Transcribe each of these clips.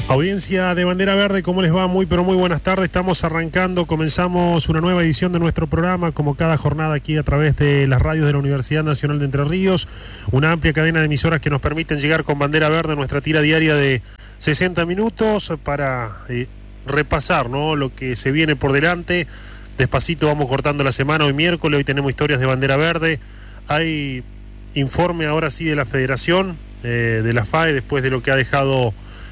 Audiencia de Bandera Verde, ¿cómo les va? Muy pero muy buenas tardes. Estamos arrancando, comenzamos una nueva edición de nuestro programa, como cada jornada aquí a través de las radios de la Universidad Nacional de Entre Ríos, una amplia cadena de emisoras que nos permiten llegar con Bandera Verde, nuestra tira diaria de 60 minutos para repasar, ¿no?, lo que se viene por delante. Despacito vamos cortando la semana, hoy miércoles, hoy tenemos historias de Bandera Verde. Hay informe ahora sí de la Federación, de la FAE, después de lo que ha dejado...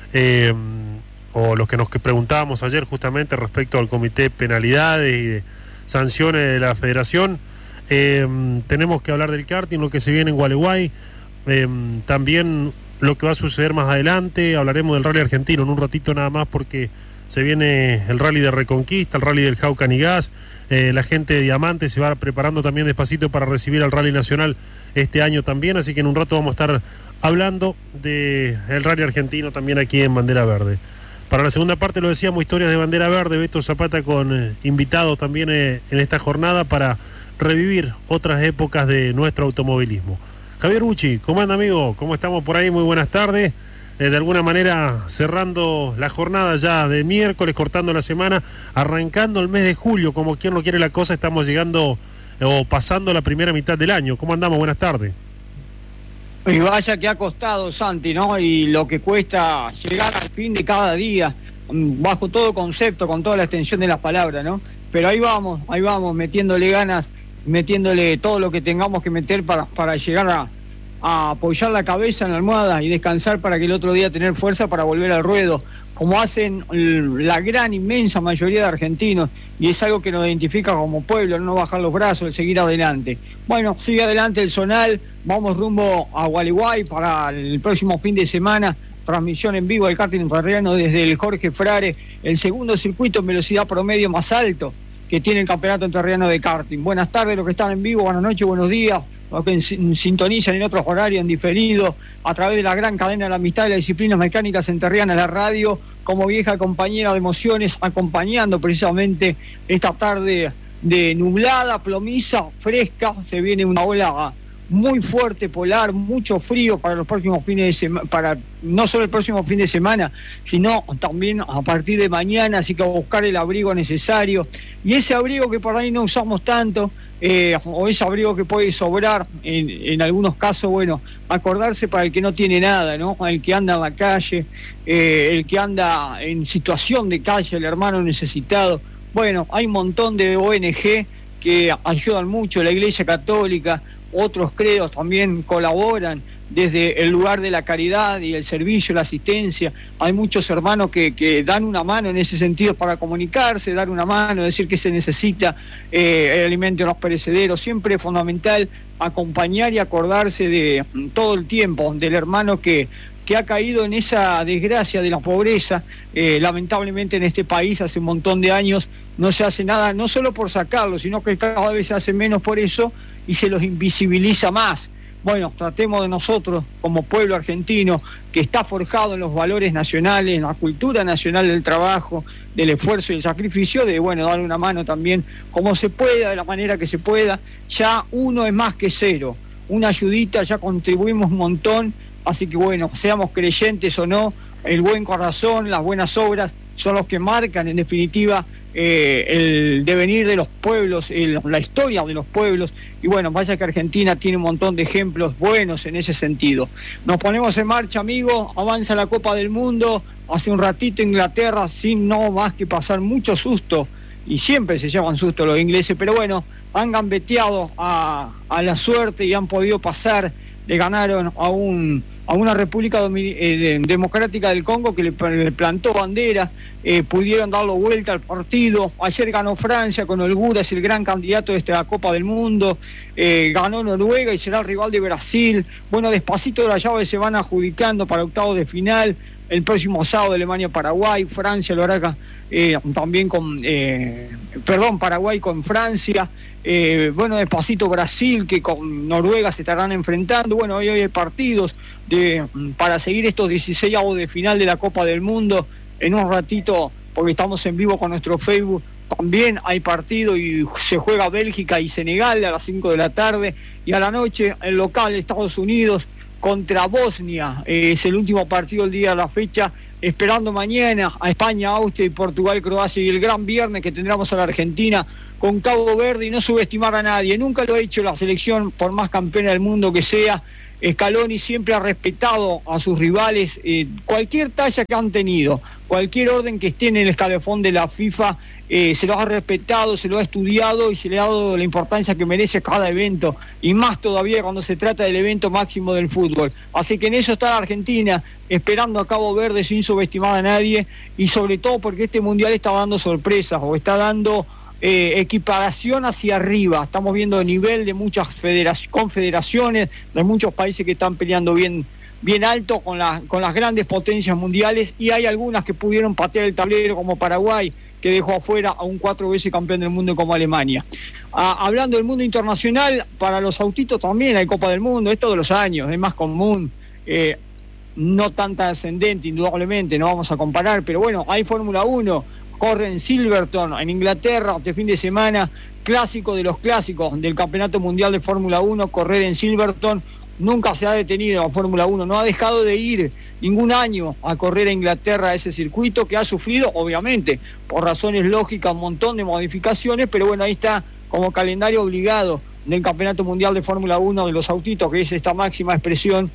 o los que nos preguntábamos ayer justamente respecto al comité de penalidades y de sanciones de la federación. Tenemos que hablar del karting, lo que se viene en Gualeguay, también lo que va a suceder más adelante. Hablaremos del rally argentino en un ratito nada más, porque se viene el rally de Reconquista, el rally del Jaucan y Gas. La gente de Diamante se va preparando también despacito para recibir al rally nacional este año también, así que en un rato vamos a estar hablando del rally argentino también aquí en Bandera Verde. Para la segunda parte, lo decíamos, historias de Bandera Verde, Beto Zapata con invitados también en esta jornada para revivir otras épocas de nuestro automovilismo. Javier Bucci, ¿cómo anda, amigo? ¿Cómo estamos por ahí? Muy buenas tardes. De alguna manera cerrando la jornada ya de miércoles, cortando la semana, arrancando el mes de julio, como quien no quiere la cosa. Estamos llegando o pasando la primera mitad del año. ¿Cómo andamos? Buenas tardes. Y vaya que ha costado, Santi, ¿no? Y lo que cuesta llegar al fin de cada día, bajo todo concepto, con toda la extensión de las palabras, ¿no? Pero ahí vamos, metiéndole ganas, metiéndole todo lo que tengamos que meter para llegar a apoyar la cabeza en la almohada y descansar, para que el otro día tener fuerza para volver al ruedo, como hacen la gran, inmensa mayoría de argentinos, y es algo que nos identifica como pueblo, no bajar los brazos, el seguir adelante. Bueno, sigue adelante el Zonal, vamos rumbo a Gualeguay para el próximo fin de semana, transmisión en vivo del karting entrerriano desde el Jorge Frare, el segundo circuito en velocidad promedio más alto que tiene el campeonato entrerriano de karting. Buenas tardes los que están en vivo, buenas noches, buenos días, los que sintonizan en otros horarios en diferido a través de la gran cadena de la amistad de las disciplinas mecánicas entrerrianas, la radio, como vieja compañera de emociones, acompañando precisamente esta tarde de nublada, plomiza, fresca. Se viene una ola muy fuerte polar, mucho frío para los próximos fines de semana, para no solo el próximo fin de semana, sino también a partir de mañana, así que a buscar el abrigo necesario, y ese abrigo que por ahí no usamos tanto, o ese abrigo que puede sobrar en algunos casos, bueno, acordarse para el que no tiene nada, ¿no? El que anda en la calle, el que anda en situación de calle, el hermano necesitado. Bueno, hay un montón de ONG que ayudan mucho, la Iglesia Católica, otros credos también colaboran desde el lugar de la caridad y el servicio, la asistencia. Hay muchos hermanos que dan una mano en ese sentido para comunicarse, dar una mano, decir que se necesita el alimento de los perecederos. Siempre es fundamental acompañar y acordarse de todo el tiempo del hermano que ha caído en esa desgracia de la pobreza. Lamentablemente en este país hace un montón de años no se hace nada, no solo por sacarlo, sino que cada vez se hace menos por eso y se los invisibiliza más. Bueno, tratemos de nosotros, como pueblo argentino, que está forjado en los valores nacionales, en la cultura nacional del trabajo, del esfuerzo y el sacrificio, de, bueno, darle una mano también como se pueda, de la manera que se pueda. Ya uno es más que cero, una ayudita, ya contribuimos un montón, así que bueno, seamos creyentes o no, el buen corazón, las buenas obras son los que marcan, en definitiva, el devenir de los pueblos, la historia de los pueblos. Y bueno, vaya que Argentina tiene un montón de ejemplos buenos en ese sentido. Nos ponemos en marcha, amigos, avanza la Copa del Mundo. Hace un ratito Inglaterra, sin no más que pasar mucho susto, y siempre se llevan susto los ingleses, pero bueno, han gambeteado a la suerte y han podido pasar. Le ganaron a una República Democrática del Congo que le plantó bandera, pudieron darle vuelta al partido. Ayer ganó Francia con holgura, es el gran candidato de esta Copa del Mundo. Ganó Noruega y será el rival de Brasil. Bueno, despacito las llaves se van adjudicando para octavos de final. El próximo sábado Alemania-Paraguay, Francia lo hará también con... Paraguay con Francia. Bueno, despacito Brasil, que con Noruega se estarán enfrentando. Bueno, hoy hay partidos para seguir estos 16avos de final de la Copa del Mundo. En un ratito, porque estamos en vivo con nuestro Facebook, también hay partido y se juega Bélgica y Senegal a las 5 de la tarde. Y a la noche, el local Estados Unidos contra Bosnia. Es el último partido del día de la fecha, esperando mañana a España, Austria y Portugal, Croacia, y el gran viernes que tendremos a la Argentina con Cabo Verde, y no subestimar a nadie. Nunca lo ha hecho la selección, por más campeona del mundo que sea. Scaloni siempre ha respetado a sus rivales, cualquier talla que han tenido, cualquier orden que esté en el escalafón de la FIFA, se lo ha respetado, se lo ha estudiado y se le ha dado la importancia que merece cada evento, y más todavía cuando se trata del evento máximo del fútbol. Así que en eso está la Argentina, esperando a Cabo Verde sin subestimar a nadie, y sobre todo porque este mundial está dando sorpresas, o está dando equiparación hacia arriba. Estamos viendo el nivel de muchas confederaciones, de muchos países que están peleando bien alto con las grandes potencias mundiales, y hay algunas que pudieron patear el tablero, como Paraguay, que dejó afuera a un 4 veces campeón del mundo como Alemania. Hablando del mundo internacional, para los autitos también hay Copa del Mundo, es todos los años, es más común, no tan ascendente, indudablemente, no vamos a comparar, pero bueno, hay Fórmula 1, corre en Silverstone, en Inglaterra, este fin de semana, clásico de los clásicos del Campeonato Mundial de Fórmula 1, correr en Silverstone. Nunca se ha detenido la Fórmula 1, no ha dejado de ir ningún año a correr a Inglaterra, a ese circuito que ha sufrido, obviamente, por razones lógicas, un montón de modificaciones, pero bueno, ahí está como calendario obligado del Campeonato Mundial de Fórmula 1 de los autitos, que es esta máxima expresión,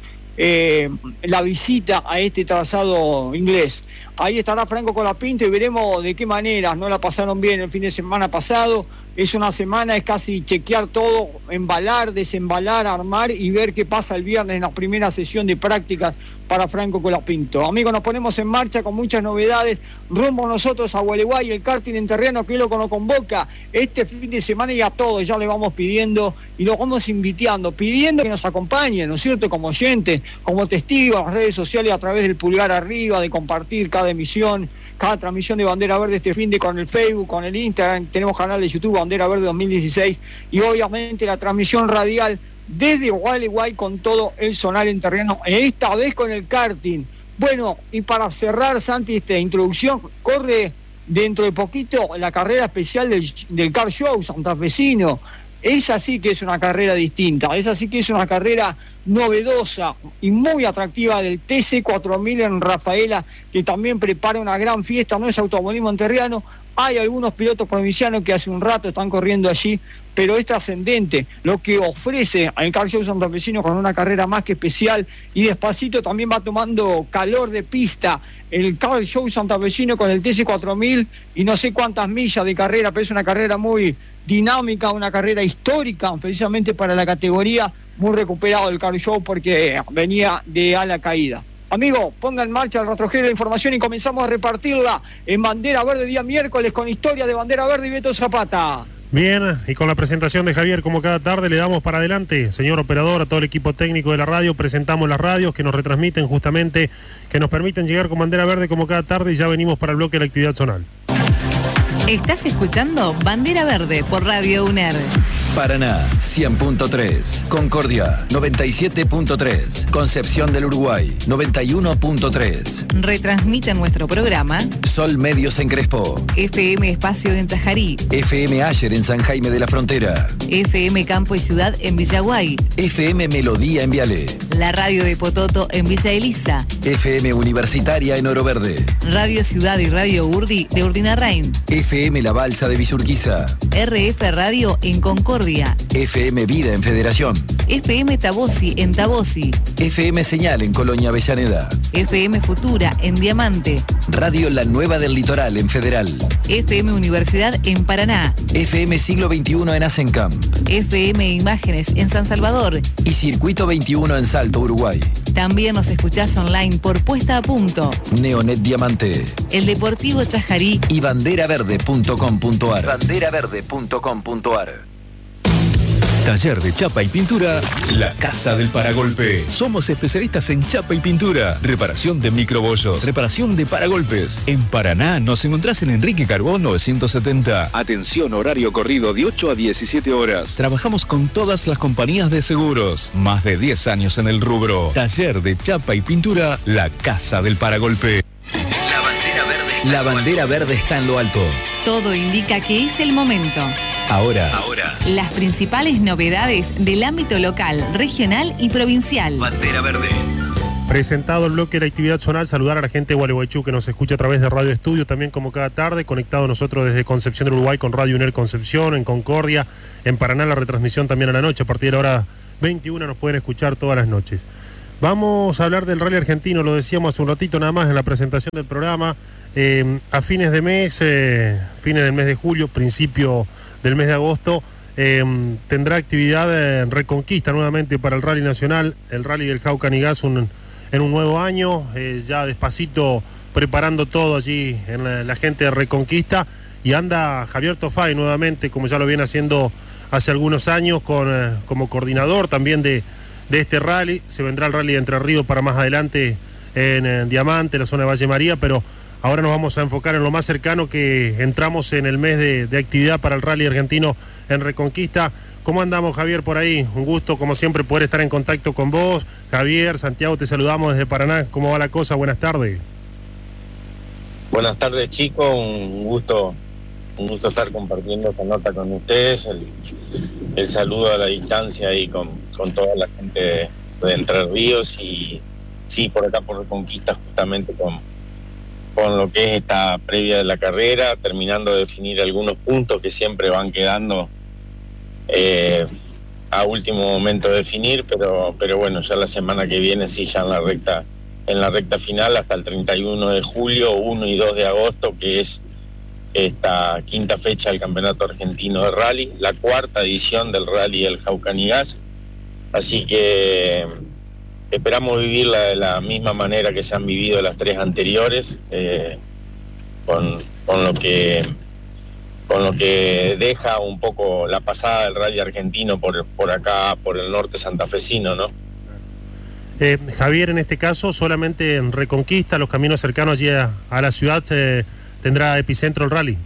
la visita a este trazado inglés. Ahí estará Franco Colapinto y veremos de qué manera. No la pasaron bien el fin de semana pasado. Es una semana, es casi chequear todo, embalar, desembalar, armar y ver qué pasa el viernes en la primera sesión de prácticas para Franco Colapinto. Amigos, nos ponemos en marcha con muchas novedades. Rumbo nosotros a Gualeguay, el karting en terreno que lo convoca este fin de semana, y a todos ya le vamos pidiendo y lo vamos invitando, pidiendo que nos acompañen, ¿no es cierto?, como oyentes, como testigos en las redes sociales, a través del pulgar arriba, de compartir cada emisión, cada transmisión de Bandera Verde este fin de, con el Facebook, con el Instagram. Tenemos canal de YouTube Bandera Verde 2016, y obviamente la transmisión radial desde Gualeguay con todo el sonar en terreno, esta vez con el karting. Bueno, y para cerrar, Santi, esta introducción, corre dentro de poquito la carrera especial del Car Show santafesino. Esa sí que es una carrera distinta, esa sí que es una carrera novedosa y muy atractiva del TC4000 en Rafaela, que también prepara una gran fiesta. No es automovilismo entrerriano, hay algunos pilotos provincianos que hace un rato están corriendo allí, pero es trascendente lo que ofrece al Car Show santafesino, con una carrera más que especial, y despacito también va tomando calor de pista el Car Show santafesino con el TC4000, y no sé cuántas millas de carrera, pero es una carrera muy dinámica, una carrera histórica precisamente para la categoría, muy recuperado el Car Show porque venía de ala caída. Amigo, ponga en marcha el rastrojero de la información y comenzamos a repartirla en Bandera Verde, día miércoles, con historia de Bandera Verde y Beto Zapata. Bien, y con la presentación de Javier, como cada tarde, le damos para adelante, señor operador, a todo el equipo técnico de la radio. Presentamos las radios que nos retransmiten justamente, que nos permiten llegar con Bandera Verde como cada tarde, y ya venimos para el bloque de la actividad zonal. Estás escuchando Bandera Verde por Radio UNER. Paraná 100.3, Concordia 97.3, Concepción del Uruguay 91.3. Retransmite nuestro programa Sol Medios en Crespo, FM Espacio en Chajarí, FM Ayer en San Jaime de la Frontera, FM Campo y Ciudad en Villaguay, FM Melodía en Viale, la radio de Pototo en Villa Elisa, FM Universitaria en Oro Verde, Radio Ciudad y Radio Urdi de Urdinarrain, FM La Balsa de Villurquiza, RF Radio en Concordia, FM Vida en Federación, FM Tabosi en Tabosi, FM Señal en Colonia Avellaneda, FM Futura en Diamante, Radio La Nueva del Litoral en Federal, FM Universidad en Paraná, FM Siglo XXI en Asencamp, FM Imágenes en San Salvador y Circuito 21 en Salto, Uruguay. También nos escuchás online por Puesta a Punto, Neonet Diamante, El Deportivo Chajarí y banderaverde.com.ar. Banderaverde.com.ar. Taller de Chapa y Pintura, La Casa del Paragolpe. Somos especialistas en chapa y pintura, reparación de microbollos, reparación de paragolpes. En Paraná nos encontrás en Enrique Carbón 970. Atención, horario corrido de 8 a 17 horas. Trabajamos con todas las compañías de seguros. Más de 10 años en el rubro. Taller de Chapa y Pintura, La Casa del Paragolpe. La bandera verde está en lo alto. Todo indica que es el momento. Ahora. Las principales novedades del ámbito local, regional y provincial. Bandera Verde. Presentado el bloque de la actividad zonal, saludar a la gente de Gualeguaychú que nos escucha a través de Radio Estudio, también como cada tarde, conectado nosotros desde Concepción del Uruguay con Radio UNER Concepción, en Concordia, en Paraná la retransmisión también a la noche, a partir de la hora 21 nos pueden escuchar todas las noches. Vamos a hablar del rally argentino, lo decíamos hace un ratito nada más en la presentación del programa, a fines de mes, fines del mes de julio, principio del mes de agosto, tendrá actividad Reconquista nuevamente para el rally nacional, el rally del Jauca Nigas en un nuevo año, ya despacito preparando todo allí en la gente de Reconquista, y anda Javier Tofay nuevamente, como ya lo viene haciendo hace algunos años, como coordinador también de este rally. Se vendrá el rally de Entre Ríos para más adelante en Diamante, la zona de Valle María, pero ahora nos vamos a enfocar en lo más cercano, que entramos en el mes de actividad para el rally argentino en Reconquista. ¿Cómo andamos, Javier, por ahí? Un gusto, como siempre, poder estar en contacto con vos. Javier, Santiago, te saludamos desde Paraná. ¿Cómo va la cosa? Buenas tardes. Buenas tardes, chicos. Un gusto estar compartiendo esta nota con ustedes. El saludo a la distancia ahí con toda la gente de Entre Ríos. Y sí, por acá por Reconquista, justamente con lo que es esta previa de la carrera, terminando de definir algunos puntos que siempre van quedando a último momento de definir, pero bueno, ya la semana que viene sí, ya en la recta final hasta el 31 de julio, 1 y 2 de agosto, que es esta quinta fecha del Campeonato Argentino de Rally, la cuarta edición del Rally del Jauca Nigas. Así que esperamos vivirla de la misma manera que se han vivido las tres anteriores, con lo que deja un poco la pasada del rally argentino por acá, por el norte santafesino, ¿no? Javier, en este caso, solamente en Reconquista, los caminos cercanos allí a la ciudad, ¿tendrá epicentro el rally?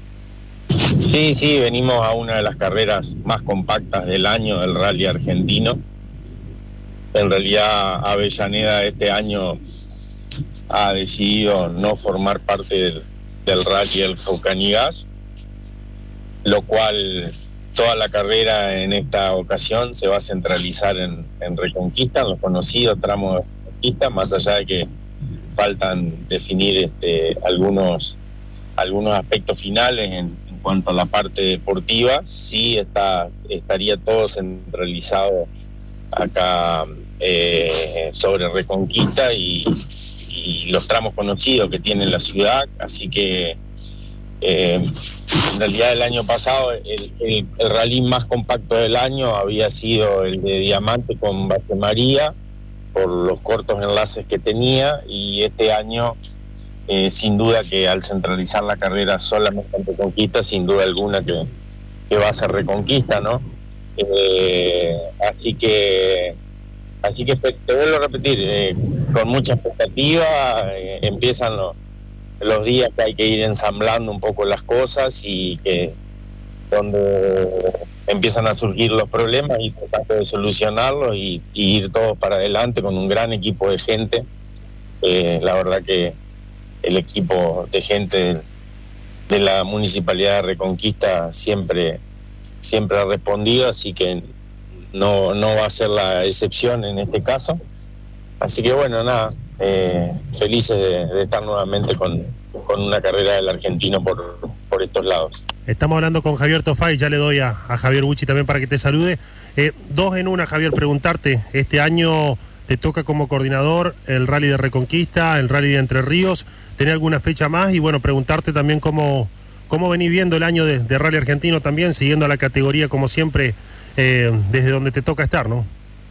Sí, venimos a una de las carreras más compactas del año del rally argentino. En realidad, Avellaneda este año ha decidido no formar parte del rally del Jauca Nigas, lo cual toda la carrera en esta ocasión se va a centralizar en Reconquista, en los conocidos tramos de Reconquista, más allá de que faltan definir algunos aspectos finales en cuanto a la parte deportiva. Sí estaría todo centralizado acá sobre Reconquista y los tramos conocidos que tiene la ciudad, así que en realidad el año pasado el rally más compacto del año había sido el de Diamante con Valle María, por los cortos enlaces que tenía, y este año sin duda que al centralizar la carrera solamente en Reconquista, sin duda alguna que va a ser Reconquista, ¿no? Así que te vuelvo a repetir, con mucha expectativa, empiezan los días que hay que ir ensamblando un poco las cosas, y que donde empiezan a surgir los problemas y tratando de solucionarlos y ir todos para adelante con un gran equipo de gente. La verdad que el equipo de gente de la Municipalidad de Reconquista siempre ha respondido, así que no va a ser la excepción en este caso. Así que bueno, nada, felices de estar nuevamente con una carrera del argentino por estos lados. Estamos hablando con Javier Tofay, ya le doy a Javier Bucci también para que te salude. Dos en una, Javier, preguntarte, este año te toca como coordinador el rally de Reconquista, el rally de Entre Ríos, ¿tenés alguna fecha más? Y bueno, preguntarte también cómo venís viendo el año de rally argentino también, siguiendo a la categoría como siempre, desde donde te toca estar, ¿no?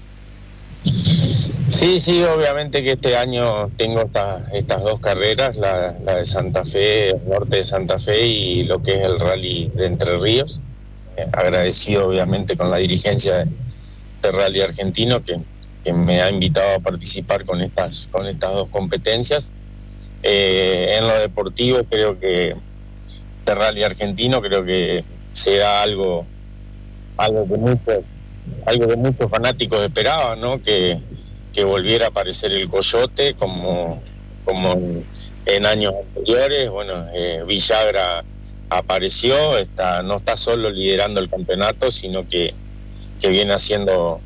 Sí, obviamente que este año tengo estas dos carreras, la de Santa Fe, el norte de Santa Fe, y lo que es el rally de Entre Ríos. Agradecido obviamente con la dirigencia de Rally Argentino que me ha invitado a participar con estas dos competencias. En lo deportivo creo que de Rally Argentino creo que será algo que muchos fanáticos esperaban, ¿no? Que volviera a aparecer el Coyote como en años anteriores. Bueno, Villagra apareció, no está solo liderando el campeonato, sino que viene haciendo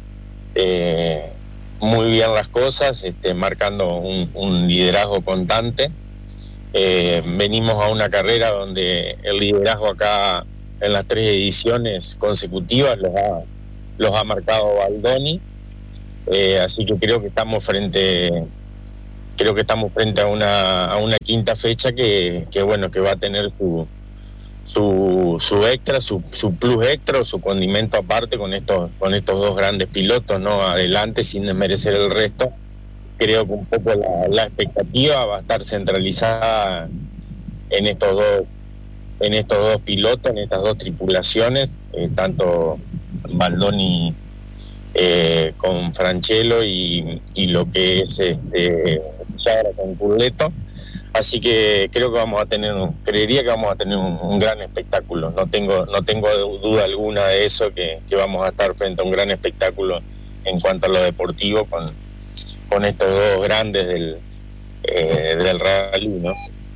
muy bien las cosas, marcando un liderazgo constante. Venimos a una carrera donde el liderazgo acá en las 3 ediciones consecutivas los ha marcado Baldoni, así que creo que estamos frente a una quinta fecha que va a tener su extra, su plus extra, su condimento aparte con estos 2 grandes pilotos, ¿no? Adelante, sin desmerecer el resto. Creo que un poco la expectativa va a estar centralizada en estos dos pilotos, en estas 2 tripulaciones, tanto Baldoni con Franchelo y lo que es Yara con Curleto. Así que creería que vamos a tener un gran espectáculo. No tengo duda alguna de eso, que vamos a estar frente a un gran espectáculo en cuanto a lo deportivo con estos 2 grandes del rally, ¿no?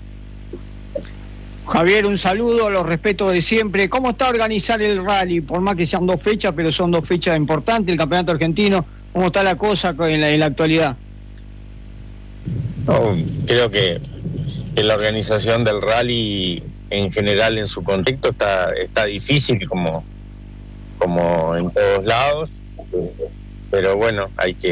Javier, un saludo, los respeto de siempre. ¿Cómo está organizar el rally? Por más que sean 2 fechas, pero son 2 fechas importantes, el campeonato argentino. ¿Cómo está la cosa en la actualidad? No, creo que la organización del rally en general en su contexto está difícil como en todos lados, pero bueno,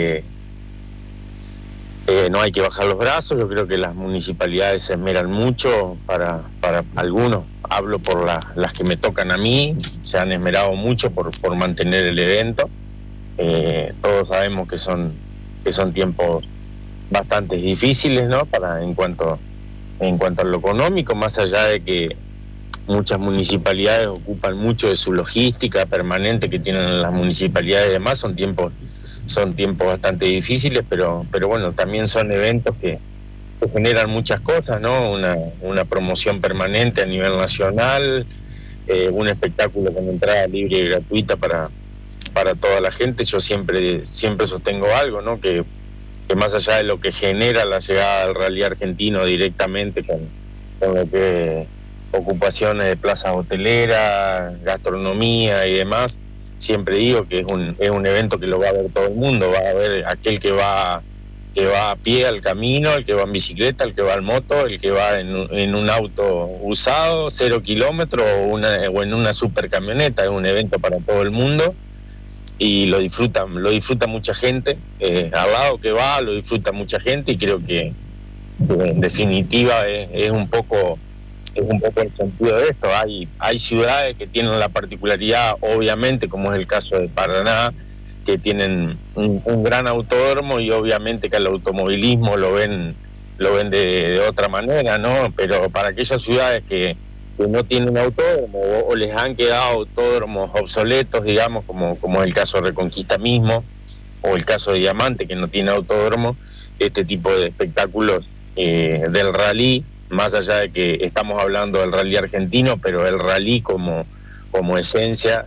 no hay que bajar los brazos. Yo creo que las municipalidades se esmeran mucho para algunos, hablo por las que me tocan a mí, se han esmerado mucho por mantener el evento. Todos sabemos que son tiempos bastante difíciles, ¿no? En cuanto a lo económico, más allá de que muchas municipalidades ocupan mucho de su logística permanente que tienen las municipalidades y demás, son tiempos bastante difíciles, pero bueno, también son eventos que generan muchas cosas, ¿no? Una promoción permanente a nivel nacional, un espectáculo con entrada libre y gratuita para toda la gente. Yo siempre sostengo algo, ¿no? Que más allá de lo que genera la llegada del rally argentino directamente con lo que ocupaciones de plazas hoteleras, gastronomía y demás, siempre digo que es un evento que lo va a ver todo el mundo. Va a ver aquel que va a pie al camino, el que va en bicicleta, el que va en moto, el que va en un auto usado, 0 kilómetros o en una super camioneta. Es un evento para todo el mundo y lo disfruta mucha gente. Al lado que va lo disfruta mucha gente, y creo que en definitiva es un poco el sentido de esto. Hay ciudades que tienen la particularidad, obviamente, como es el caso de Paraná, que tienen un gran autódromo, y obviamente que el automovilismo lo ven de otra manera, ¿no? Pero para aquellas ciudades que no tienen autódromo o les han quedado autódromos obsoletos, digamos, como es el caso de Reconquista mismo, o el caso de Diamante, que no tiene autódromo, este tipo de espectáculos del rally, más allá de que estamos hablando del rally argentino, pero el rally como esencia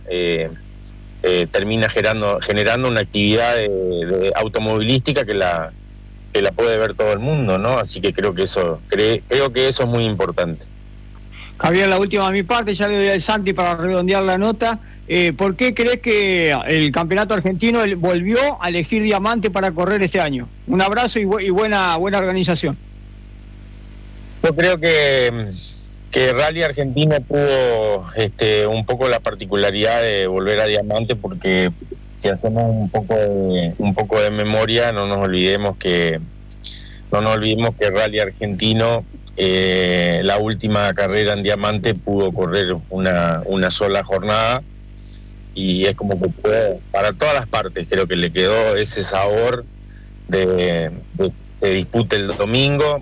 termina generando una actividad de automovilística que la puede ver todo el mundo, ¿no? Así que creo que eso es muy importante. Javier, la última de mi parte, ya le doy al Santi para redondear la nota. ¿Por qué crees que el campeonato argentino volvió a elegir Diamante para correr este año? Un abrazo y buena organización. Yo creo que el Rally Argentino tuvo un poco la particularidad de volver a Diamante, porque si hacemos un poco de memoria, no nos olvidemos que el Rally Argentino, la última carrera en Diamante, pudo correr una sola jornada, y es como que para todas las partes creo que le quedó ese sabor de disputa el domingo.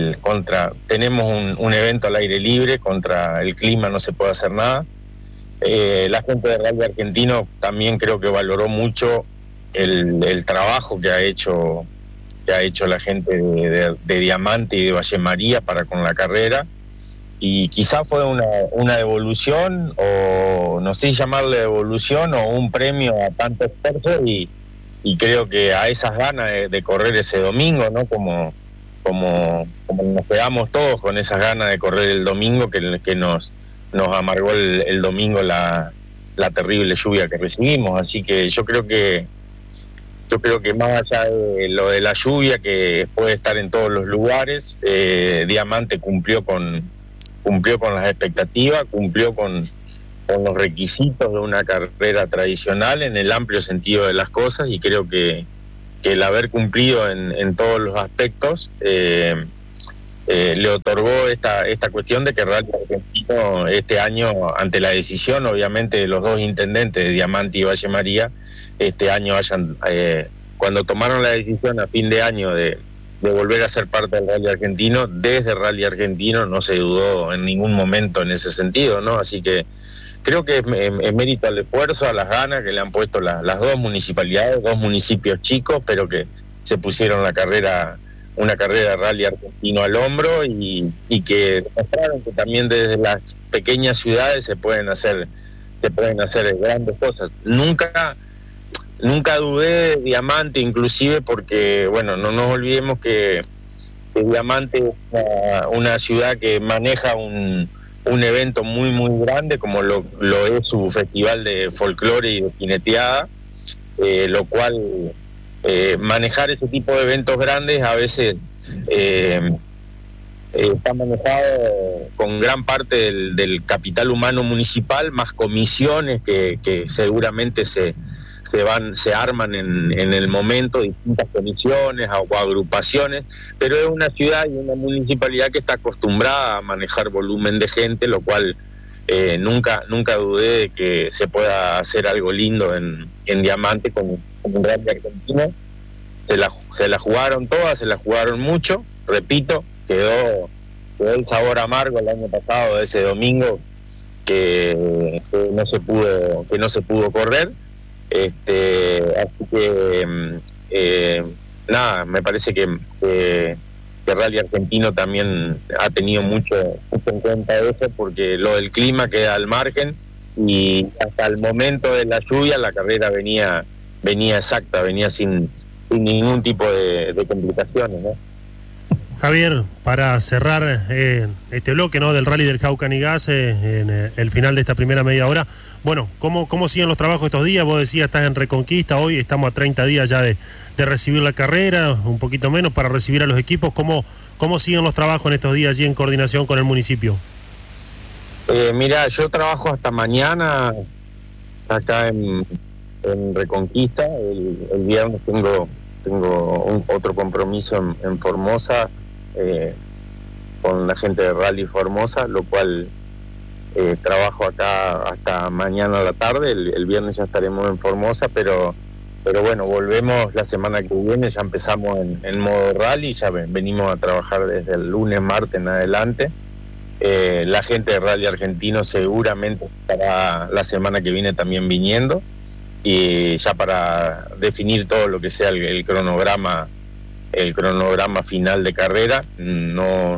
Tenemos un evento al aire libre, contra el clima no se puede hacer nada. La gente de Rally Argentino también creo que valoró mucho el trabajo que ha hecho la gente de Diamante y de Valle María para con la carrera, y quizá fue una devolución, o no sé llamarle devolución, o un premio a tanto esfuerzo, y creo que a esas ganas de correr ese domingo, ¿no? Como nos quedamos todos con esas ganas de correr el domingo, que nos amargó el domingo la terrible lluvia que recibimos. Así que yo creo que más allá de lo de la lluvia, que puede estar en todos los lugares, Diamante cumplió con las expectativas, cumplió con los requisitos de una carrera tradicional en el amplio sentido de las cosas, y creo que el haber cumplido en todos los aspectos le otorgó esta cuestión de que Rally Argentino este año, ante la decisión obviamente de los dos intendentes de Diamante y Valle María, este año cuando tomaron la decisión a fin de año de volver a ser parte del Rally Argentino, desde Rally Argentino no se dudó en ningún momento en ese sentido, ¿no? Así que creo que es mérito al esfuerzo, a las ganas que le han puesto las dos municipalidades, dos municipios chicos, pero que se pusieron una carrera de Rally Argentino al hombro, y que demostraron que también desde las pequeñas ciudades se pueden hacer grandes cosas. Nunca dudé de Diamante, inclusive porque, bueno, no nos olvidemos que Diamante es una ciudad que maneja un evento muy muy grande, como lo es su festival de folclore y de jineteada, lo cual manejar ese tipo de eventos grandes a veces está manejado con gran parte del capital humano municipal, más comisiones que seguramente se arman en el momento, distintas comisiones o agrupaciones, pero es una ciudad y una municipalidad que está acostumbrada a manejar volumen de gente, lo cual nunca dudé de que se pueda hacer algo lindo en Diamante con un Rally Argentino. Se la jugaron todas, se la jugaron mucho, repito, quedó el sabor amargo el año pasado de ese domingo que no se pudo correr. Así que nada, me parece que Rally Argentino también ha tenido mucho en cuenta eso, porque lo del clima queda al margen, y hasta el momento de la lluvia la carrera venía exacta, venía sin ningún tipo de complicaciones, ¿no? Javier, para cerrar este bloque, ¿no?, del Rally del Jauca Nigas, en el final de esta primera media hora, bueno, ¿cómo siguen los trabajos estos días? Vos decías, estás en Reconquista, hoy estamos a 30 días ya de recibir la carrera, un poquito menos para recibir a los equipos. ¿Cómo siguen los trabajos en estos días allí en coordinación con el municipio? Mira, yo trabajo hasta mañana acá en Reconquista. El viernes tengo otro compromiso en Formosa, con la gente de Rally Formosa, lo cual trabajo acá hasta mañana a la tarde. El viernes ya estaremos en Formosa, pero bueno, volvemos la semana que viene, ya empezamos en modo rally, ya venimos a trabajar desde el lunes, martes en adelante. La gente de Rally Argentino seguramente estará la semana que viene también viniendo, y ya para definir todo lo que sea el cronograma final de carrera. No,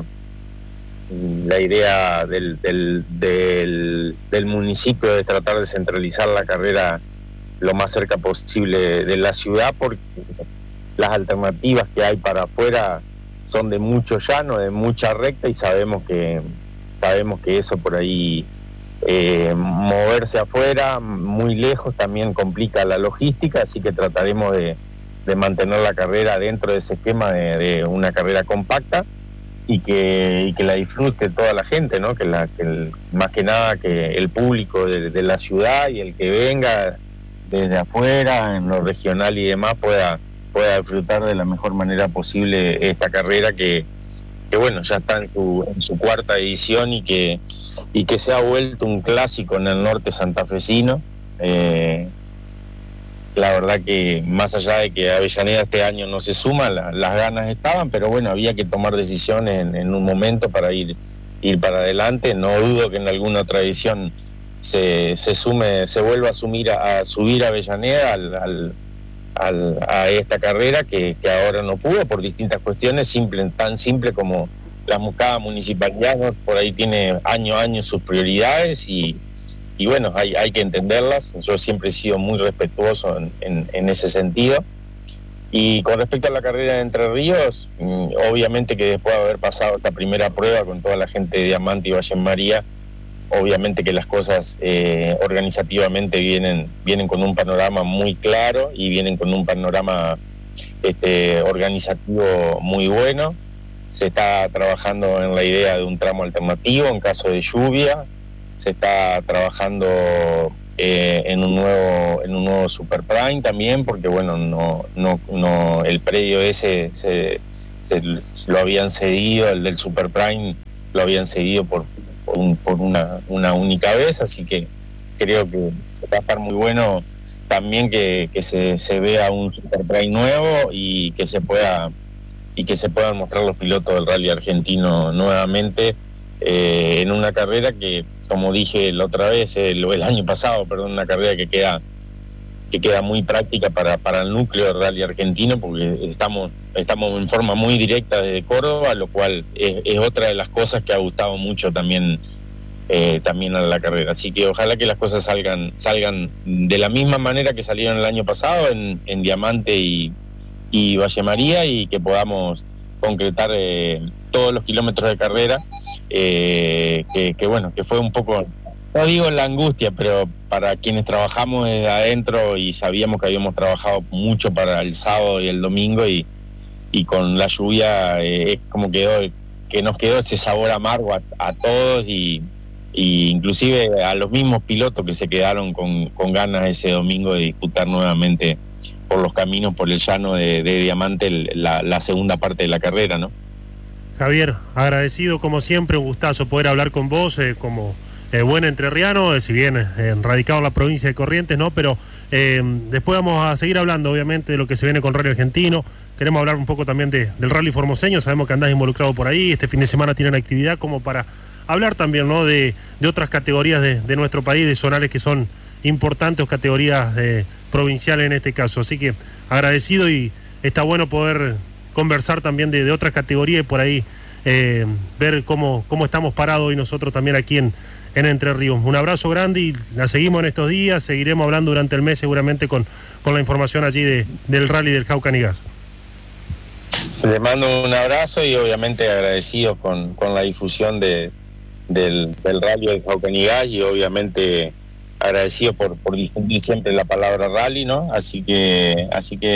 la idea del municipio es tratar de centralizar la carrera lo más cerca posible de la ciudad, porque las alternativas que hay para afuera son de mucho llano, de mucha recta, y sabemos que eso por ahí, moverse afuera muy lejos también complica la logística, así que trataremos de mantener la carrera dentro de ese esquema de una carrera compacta, y que la disfrute toda la gente, ¿no? Más que nada que el público de la ciudad y el que venga desde afuera, en lo regional y demás, pueda disfrutar de la mejor manera posible esta carrera que bueno, ya está en su cuarta edición, y que se ha vuelto un clásico en el norte santafesino. La verdad que más allá de que Avellaneda este año no se suma, las ganas estaban, pero bueno, había que tomar decisiones en un momento para ir para adelante. No dudo que en alguna otra edición se vuelva a subir a Avellaneda a esta carrera que ahora no pudo por distintas cuestiones, tan simple como cada municipalidad, ¿no? Por ahí tiene año a año sus prioridades, y bueno, hay que entenderlas. Yo siempre he sido muy respetuoso en ese sentido. Y con respecto a la carrera de Entre Ríos, obviamente que después de haber pasado esta primera prueba con toda la gente de Diamante y Valle María, obviamente que las cosas organizativamente vienen con un panorama muy claro y vienen con un panorama organizativo muy bueno. Se está trabajando en la idea de un tramo alternativo en caso de lluvia. Se está trabajando en un nuevo Super Prime también, porque bueno, no el predio ese se lo habían cedido, el del Super Prime lo habían cedido por una única vez, así que creo que va a estar muy bueno también que se vea un Super Prime nuevo y que se puedan mostrar los pilotos del rally argentino nuevamente en una carrera que, como dije la otra vez, el año pasado, perdón, una carrera que queda muy práctica para el núcleo del rally argentino, porque estamos en forma muy directa desde Córdoba, lo cual es otra de las cosas que ha gustado mucho también a la carrera. Así que ojalá que las cosas salgan de la misma manera que salieron el año pasado en Diamante y Valle María, y que podamos concretar todos los kilómetros de carrera, que fue un poco, no digo la angustia, pero para quienes trabajamos desde adentro y sabíamos que habíamos trabajado mucho para el sábado y el domingo, y con la lluvia es como que nos quedó ese sabor amargo a todos, y inclusive a los mismos pilotos que se quedaron con ganas ese domingo de disputar nuevamente por los caminos, por el llano de Diamante, la segunda parte de la carrera, ¿no? Javier, agradecido como siempre, un gustazo poder hablar con vos como buen entrerriano, si bien radicado en la provincia de Corrientes, ¿no? Pero después vamos a seguir hablando, obviamente, de lo que se viene con Rally Argentino. Queremos hablar un poco también del Rally Formoseño, sabemos que andás involucrado por ahí, este fin de semana tienen actividad como para hablar también, ¿no? de otras categorías de nuestro país, de zonales que son importantes, o categorías provinciales en este caso. Así que agradecido, y está bueno poder conversar también de otras categorías y por ahí ver cómo estamos parados hoy nosotros también aquí en Entre Ríos. Un abrazo grande y la seguimos en estos días, seguiremos hablando durante el mes seguramente con la información allí del rally del Jauca Nigas. Le mando un abrazo y obviamente agradecido con la difusión del rally del Jauca Nigas, y obviamente agradecido por difundir siempre la palabra rally, ¿no? Así que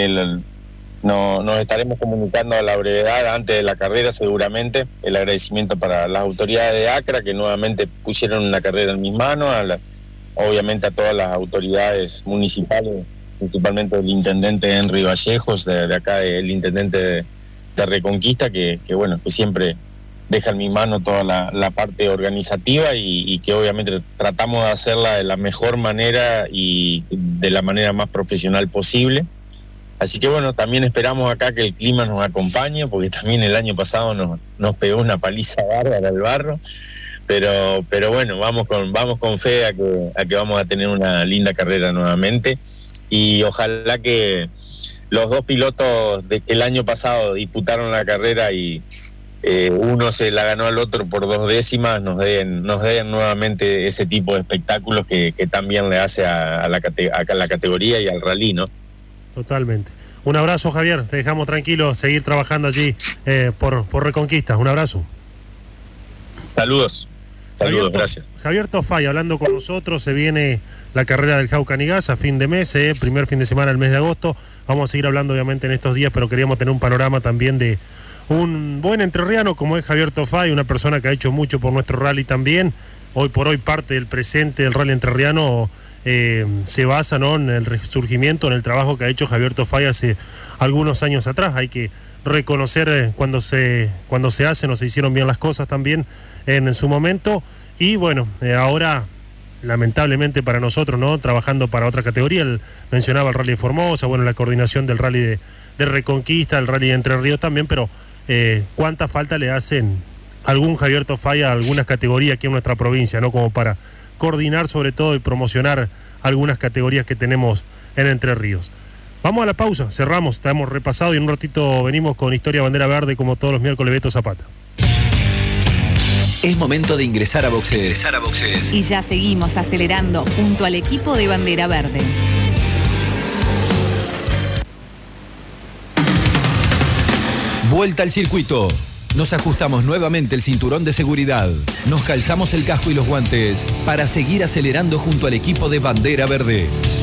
nos estaremos comunicando a la brevedad antes de la carrera seguramente. El agradecimiento para las autoridades de ACRA, que nuevamente pusieron una carrera en mis manos, obviamente a todas las autoridades municipales, principalmente el intendente Henry Vallejos, de acá, el intendente de Reconquista, que siempre deja en mi mano toda la parte organizativa, y que obviamente tratamos de hacerla de la mejor manera y de la manera más profesional posible. Así que también esperamos acá que el clima nos acompañe, porque también el año pasado nos pegó una paliza bárbara al barro, pero vamos con fe a que vamos a tener una linda carrera nuevamente, y ojalá que los dos pilotos que el año pasado disputaron la carrera y uno se la ganó al otro por 2 décimas, nos den nuevamente ese tipo de espectáculos que también le hace a la categoría y al rally, ¿no? Totalmente. Un abrazo, Javier, te dejamos tranquilo, seguir trabajando allí por Reconquista. Un abrazo. Saludos, gracias. Javier Tofay hablando con nosotros. Se viene la carrera del Jauca Nigas a fin de mes, primer fin de semana del mes de agosto. Vamos a seguir hablando obviamente en estos días, pero queríamos tener un panorama también de un buen entrerriano como es Javier Tofay, una persona que ha hecho mucho por nuestro rally también. Hoy por hoy parte del presente del rally entrerriano se basa, ¿no?, en el resurgimiento, en el trabajo que ha hecho Javier Tofay hace algunos años atrás. Hay que reconocer cuando se hacen o se hicieron bien las cosas también en su momento, y ahora lamentablemente para nosotros, ¿no?, trabajando para otra categoría. Él mencionaba el Rally de Formosa, la coordinación del Rally de Reconquista, el Rally de Entre Ríos también, pero cuánta falta le hacen algún Javier Tofay a algunas categorías aquí en nuestra provincia, ¿no?, como para coordinar sobre todo y promocionar algunas categorías que tenemos en Entre Ríos. Vamos a la pausa, cerramos, estamos repasados, y en un ratito venimos con Historia Bandera Verde como todos los miércoles. Beto Zapata. Es momento de ingresar a boxes. Y ya seguimos acelerando junto al equipo de Bandera Verde. Vuelta al circuito. Nos ajustamos nuevamente el cinturón de seguridad. Nos calzamos el casco y los guantes para seguir acelerando junto al equipo de Bandera Verde.